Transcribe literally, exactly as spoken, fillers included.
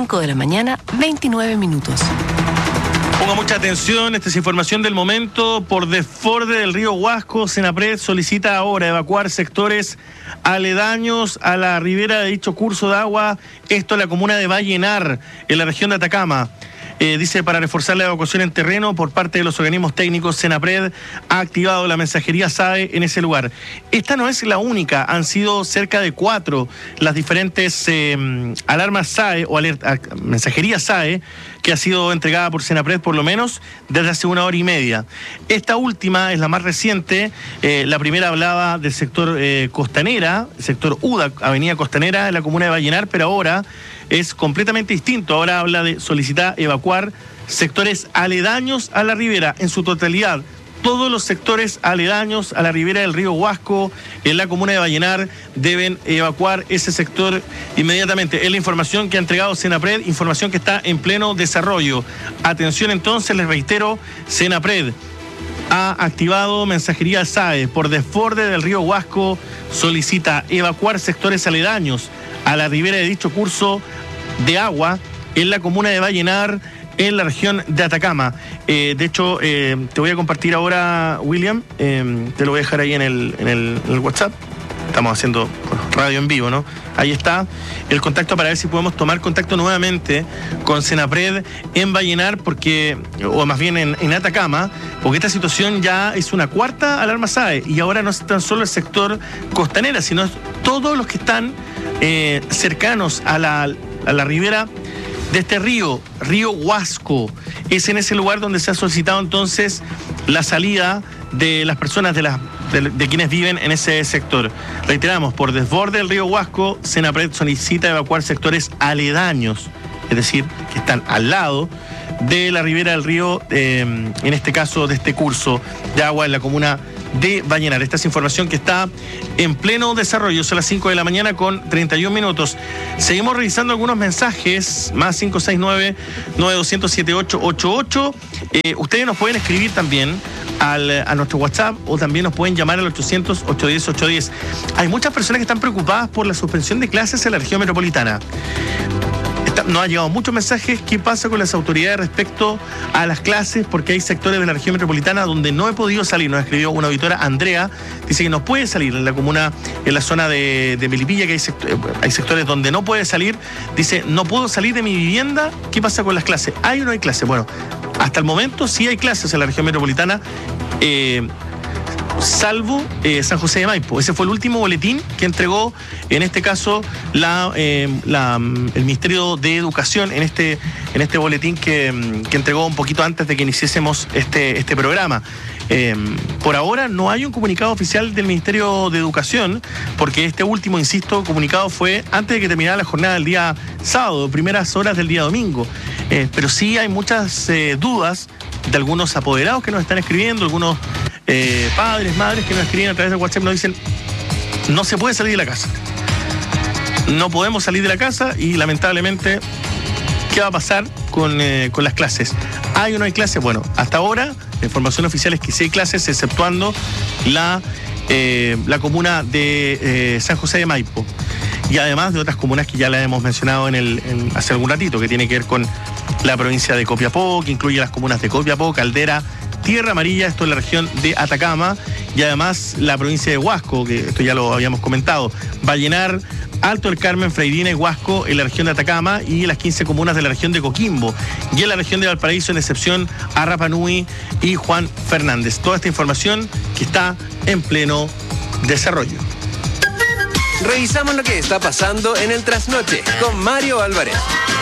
cinco de la mañana, veintinueve minutos. Ponga mucha atención, esta es información del momento. Por desborde del río Huasco, Senapred solicita ahora evacuar sectores aledaños a la ribera de dicho curso de agua, esto en la comuna de Vallenar, en la región de Atacama. Eh, dice, para reforzar la evacuación en terreno por parte de los organismos técnicos, Senapred ha activado la mensajería S A E en ese lugar. Esta no es la única, han sido cerca de cuatro las diferentes eh, alarmas S A E o alerta, mensajería S A E que ha sido entregada por Senapred por lo menos desde hace una hora y media. Esta última es la más reciente, eh, la primera hablaba del sector eh, Costanera, sector U D A, Avenida Costanera, en la comuna de Vallenar, pero ahora es completamente distinto. Ahora habla de solicitar evacuar sectores aledaños a la ribera en su totalidad. Todos los sectores aledaños a la ribera del río Huasco, en la comuna de Vallenar, deben evacuar ese sector inmediatamente. Es la información que ha entregado Senapred, información que está en pleno desarrollo. Atención entonces, les reitero, Senapred ha activado mensajería S A E por desborde del río Huasco, solicita evacuar sectores aledaños a la ribera de dicho curso de agua en la comuna de Vallenar, en la región de Atacama. Eh, de hecho, eh, te voy a compartir ahora, William, eh, te lo voy a dejar ahí en el, en el, en el WhatsApp. Estamos haciendo radio en vivo, ¿no? Ahí está el contacto para ver si podemos tomar contacto nuevamente con Senapred en Vallenar, porque, o más bien en, en Atacama, porque esta situación ya es una cuarta alarma S A E y ahora no es tan solo el sector Costanera, sino todos los que están eh, cercanos a la, a la ribera de este río, río Huasco. Es en ese lugar donde se ha solicitado entonces la salida de las personas, de, las, de, de quienes viven en ese sector. Reiteramos, por desborde del río Huasco, Senapred solicita evacuar sectores aledaños, es decir, que están al lado de la ribera del río, eh, en este caso de este curso de agua en la comuna de Vallenar. Esta es información que está en pleno desarrollo. Son las cinco de la mañana con treinta y un minutos. Seguimos revisando algunos mensajes, más cinco seis nueve, nueve dos cero cero, siete ocho ocho ocho. Eh, ustedes nos pueden escribir también al, a nuestro WhatsApp o también nos pueden llamar al ochocientos, ochocientos diez, ochocientos diez. Hay muchas personas que están preocupadas por la suspensión de clases en la región metropolitana. Nos han llegado muchos mensajes. ¿Qué pasa con las autoridades respecto a las clases? Porque hay sectores de la región metropolitana donde no he podido salir. Nos escribió una auditora, Andrea, dice que no puede salir en la comuna, en la zona de, de Melipilla, que hay, sectores, hay sectores donde no puede salir. Dice, no puedo salir de mi vivienda. ¿Qué pasa con las clases? ¿Hay o no hay clases? Bueno, hasta el momento sí hay clases en la región metropolitana. Eh, salvo eh, San José de Maipo. Ese fue el último boletín que entregó, en este caso, la, eh, la, el Ministerio de Educación, en este, en este boletín que, que entregó un poquito antes de que iniciésemos este, este programa. Eh, por ahora no hay un comunicado oficial del Ministerio de Educación, porque este último, insisto, comunicado fue antes de que terminara la jornada del día sábado, primeras horas del día domingo. Eh, pero sí hay muchas eh, dudas de algunos apoderados que nos están escribiendo, algunos eh, padres, madres que nos escriben a través de WhatsApp, nos dicen, no se puede salir de la casa. No podemos salir de la casa y lamentablemente, ¿qué va a pasar con, eh, con las clases? ¿Hay o no hay clases? Bueno, hasta ahora la información oficial es que sí hay clases, exceptuando la, eh, la comuna de eh, San José de Maipo. Y además de otras comunas que ya las hemos mencionado en el, en, hace algún ratito, que tiene que ver con la provincia de Copiapó, que incluye las comunas de Copiapó, Caldera, Tierra Amarilla, esto es la región de Atacama, y además la provincia de Huasco, que esto ya lo habíamos comentado, Vallenar, Alto del Carmen, Freirina y Huasco en la región de Atacama, y las quince comunas de la región de Coquimbo, y en la región de Valparaíso, en excepción a Rapa Nui y Juan Fernández. Toda esta información que está en pleno desarrollo. Revisamos lo que está pasando en el trasnoche con Mario Álvarez.